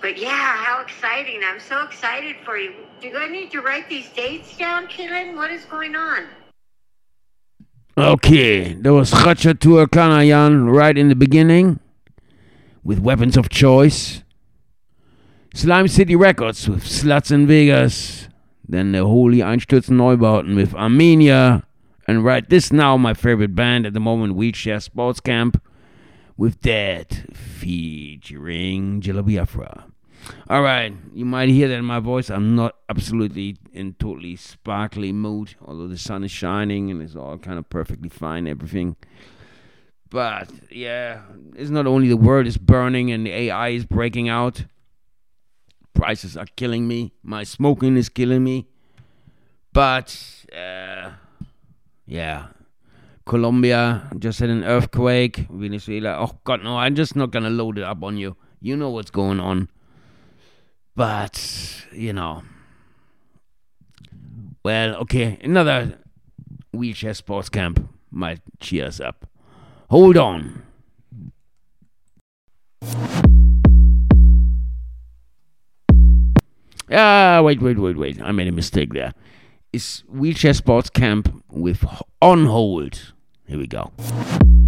But yeah, how exciting. I'm so excited for you. Do I need to write these dates down, Killen? What is going on? Okay, there was Ratchatur Kanayan right in the beginning with Weapons of Choice. Slime City Records with Sluts in Vegas. Then the Holy Einstürzen Neubauten with Armenia. And right this now, my favorite band at the moment, Wheelchair Sports Camp with Dead featuring Jilla Biafra. Alright, you might hear that in my voice. I'm not absolutely in totally sparkly mood, although the sun is shining and it's all kind of perfectly fine, everything. But yeah, it's not only the world is burning and the AI is breaking out. Prices are killing me. My smoking is killing me. But yeah, Colombia just had an earthquake. Venezuela, oh God, no, I'm just not gonna load it up on you. You know what's going on. But, you know. Well, okay, another Wheelchair Sports Camp might cheer us up. Hold on. Wait. I made a mistake there. It's Wheelchair Sports Camp with On Hold. Here we go.